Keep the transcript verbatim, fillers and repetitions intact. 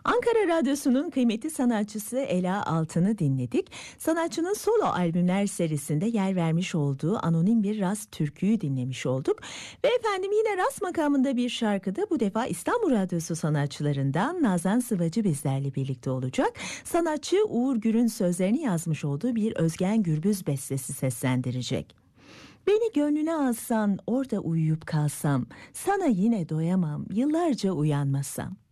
Ankara Radyosu'nun kıymetli sanatçısı Ela Altın'ı dinledik. Sanatçının solo albümler serisinde yer vermiş olduğu anonim bir Ras türküyü dinlemiş olduk. Ve efendim yine Ras makamında bir şarkıda bu defa İstanbul Radyosu sanatçılarından Nazan Sıvacı bizlerle birlikte olacak. Sanatçı Uğur Gür'ün sözlerini yazmış olduğu bir Özgen Gürbüz bestesi seslendirecek. Beni gönlüne alsan, orada uyuyup kalsam, sana yine doyamam, yıllarca uyanmasam.